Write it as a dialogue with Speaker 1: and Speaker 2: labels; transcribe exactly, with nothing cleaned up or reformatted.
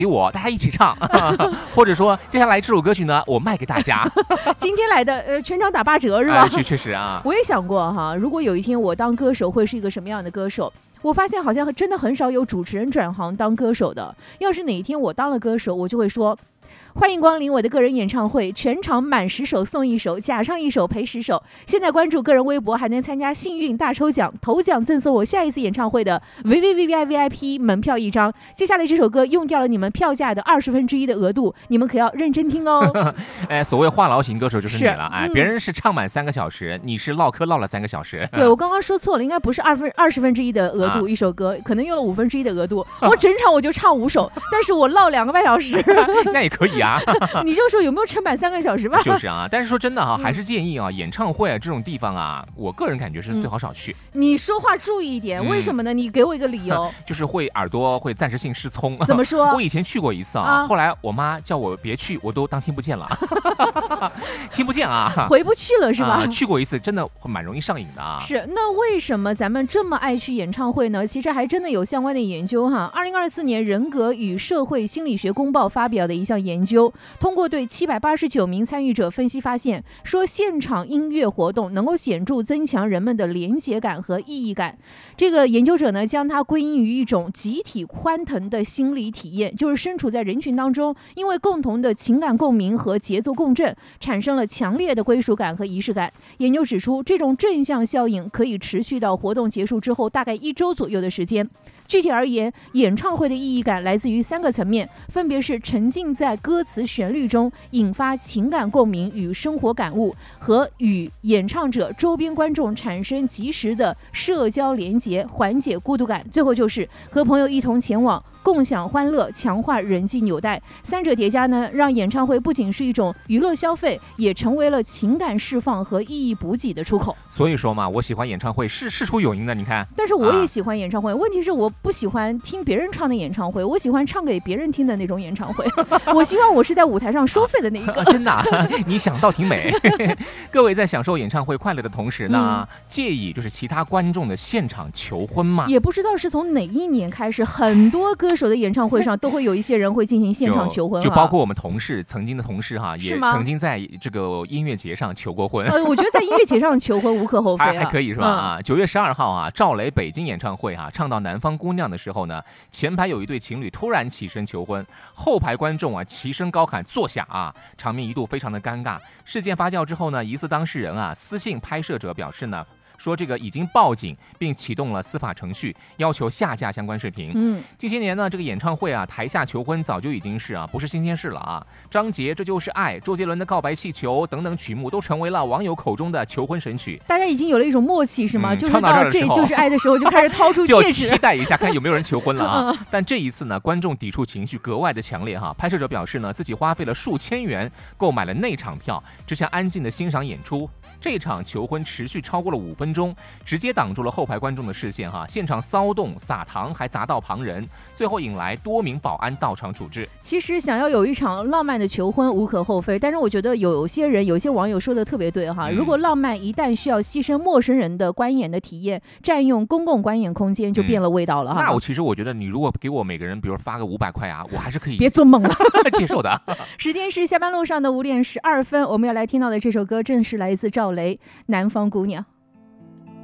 Speaker 1: 给我，大家一起唱，或者说接下来这首歌曲呢，我卖给大家。
Speaker 2: 今天来的呃，全场打八折是吧？
Speaker 1: 确、哎、确实啊，
Speaker 2: 我也想过哈，如果有一天我当歌手，会是一个什么样的歌手？我发现好像真的很少有主持人转行当歌手的。要是哪一天我当了歌手，我就会说。欢迎光临我的个人演唱会，全场满十首送一首，假唱一首赔十首。现在关注个人微博，还能参加幸运大抽奖，头奖赠送我下一次演唱会的 V V V V I V I P 门票一张。接下来这首歌用掉了你们票价的二十分之一的额度，你们可要认真听哦。
Speaker 1: 哎，所谓话痨型歌手就是你了，哎、
Speaker 2: 嗯，
Speaker 1: 别人是唱满三个小时，你是唠嗑唠了三个小时。
Speaker 2: 对，我刚刚说错了，应该不是二分二十分之一的额度、啊、一首歌，可能用了五分之一的额度。我整场我就唱五首，但是我唠两个半小时，
Speaker 1: 那也可以啊。
Speaker 2: 你就说有没有撑满三个小时吧？
Speaker 1: 就是啊，但是说真的哈、啊，还是建议啊，演唱会啊这种地方啊，我个人感觉是最好少去。
Speaker 2: 嗯、你说话注意一点、嗯，为什么呢？你给我一个理由。
Speaker 1: 就是会耳朵会暂时性失聪。
Speaker 2: 怎么说？
Speaker 1: 我以前去过一次啊，啊后来我妈叫我别去，我都当听不见了，听不见啊，
Speaker 2: 回不去了是吧、
Speaker 1: 啊？去过一次，真的蛮容易上瘾的啊。
Speaker 2: 是，那为什么咱们这么爱去演唱会呢？其实还真的有相关的研究哈。二零二四年人格与社会心理学公报发表的一项研究，通过对七百八十九名参与者分析发现，说现场音乐活动能够显著增强人们的连结感和意义感。这个研究者呢，将它归因于一种集体欢腾的心理体验，就是身处在人群当中，因为共同的情感共鸣和节奏共振，产生了强烈的归属感和仪式感。研究指出，这种正向效应可以持续到活动结束之后大概一周左右的时间。具体而言，演唱会的意义感来自于三个层面，分别是沉浸在歌词旋律中，引发情感共鸣与生活感悟，和与演唱者周边观众产生及时的社交连结，缓解孤独感。最后就是和朋友一同前往，共享欢乐，强化人际纽带。三者叠加呢，让演唱会不仅是一种娱乐消费，也成为了情感释放和意义补给的出口。
Speaker 1: 所以说嘛，我喜欢演唱会是事出有因的，你看。
Speaker 2: 但是我也喜欢演唱会、啊、问题是我不喜欢听别人唱的演唱会，我喜欢唱给别人听的那种演唱会。我希望我是在舞台上收费的那一个。
Speaker 1: 啊、真的、啊，你想到挺美。各位在享受演唱会快乐的同时呢，嗯、介意就是其他观众的现场求婚吗？
Speaker 2: 也不知道是从哪一年开始，很多歌手的演唱会上都会有一些人会进行现场求婚，
Speaker 1: 就, 就包括我们同事曾经的同事哈，也曾经在这个音乐节上求过婚。
Speaker 2: 呃，我觉得在音乐节上求婚无可厚非、啊，
Speaker 1: 还还可以是吧？啊，九、嗯、月十二号啊，赵雷北京演唱会啊，唱到《南方姑娘》的时候呢，前排有一对情侣突然起身求婚，后排观众啊齐声高喊坐下啊，场面一度非常的尴尬。事件发酵之后呢，疑似当事人啊私信拍摄者表示呢。说这个已经报警并启动了司法程序，要求下架相关视频。嗯，近些年呢，这个演唱会啊，台下求婚早就已经是啊不是新鲜事了啊。张杰《这就是爱》、周杰伦的《告白气球》等等曲目都成为了网友口中的求婚神曲。
Speaker 2: 大家已经有了一种默契，是吗？
Speaker 1: 嗯、
Speaker 2: 就是到这就是爱的时候，就开始掏出戒指，
Speaker 1: 就期待一下看有没有人求婚了啊。但这一次呢，观众抵触情绪格外的强烈哈。拍摄者表示呢，自己花费了数千元购买了内场票，只想安静的欣赏演出。这场求婚持续超过了五分钟，直接挡住了后排观众的视线哈，现场骚动撒糖还砸到旁人，最后引来多名保安到场处置。
Speaker 2: 其实想要有一场浪漫的求婚无可厚非，但是我觉得有些人有些网友说的特别对哈、嗯，如果浪漫一旦需要牺牲陌生人的观演的体验，占用公共观演空间，就变了味道了哈、
Speaker 1: 嗯。那我其实我觉得你如果给我每个人比如发个五百块啊，我还是可以
Speaker 2: 别做梦了
Speaker 1: 接受的。
Speaker 2: 时间是下班路上的五点十二分，我们要来听到的这首歌正是来自赵雷《南方姑娘》。